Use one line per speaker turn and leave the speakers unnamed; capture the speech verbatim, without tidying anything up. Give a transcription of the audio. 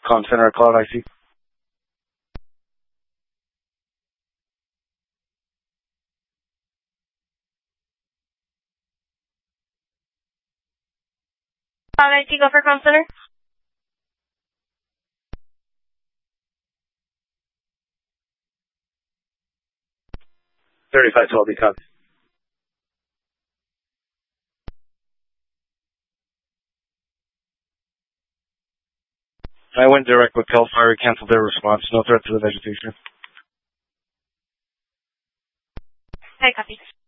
Comm Center at Cloud I C.
Cloud I C, go for Comm Center.
thirty-five twelve, be copied. I went direct with Cal Fire, canceled their response. No threat to the vegetation.
Okay, copy.